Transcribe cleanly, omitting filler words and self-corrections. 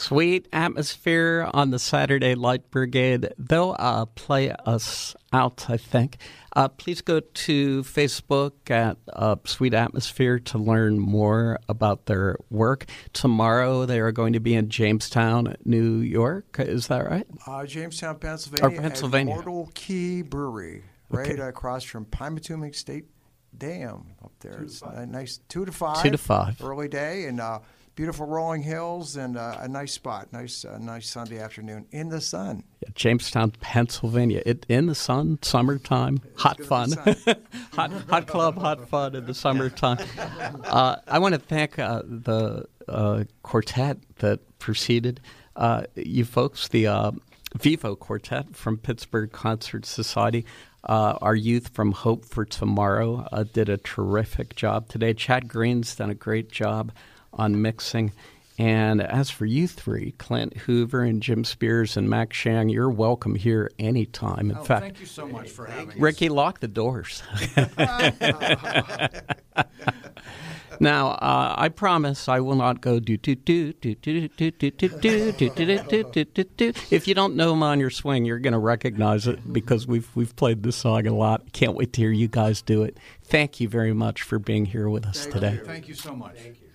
Sweet atmosphere on the Saturday Light Brigade. They'll play us out, I think. Please go to Facebook at Sweet Atmosphere to learn more about their work. Tomorrow they are going to be in Jamestown, New York. Is that right? Jamestown, Pennsylvania. Pennsylvania. At Mortal Key Brewery, right across from Pymatuming State Dam up there. It's a nice 2 to 5. 2 to 5. Early day and beautiful rolling hills and a nice spot. Nice Sunday afternoon in the sun. Yeah, Jamestown, Pennsylvania. In the sun, summertime, hot fun. hot club, hot fun in the summertime. I want to thank the quartet that preceded you folks, the Vivo Quartet from Pittsburgh Concert Society. Our youth from Hope for Tomorrow did a terrific job today. Chad Green's done a great job on mixing. And as for you three, Clint Hoover and Jim Spears and Max Shang, you're welcome here anytime. In fact, thank you so much for having us. Ricky, lock the doors. Now, I promise I will not go do. If you don't know them on your swing, you're going to recognize it because we've played this song a lot. Can't wait to hear you guys do it. Thank you very much for being here with us today. Thank you so much. Thank you.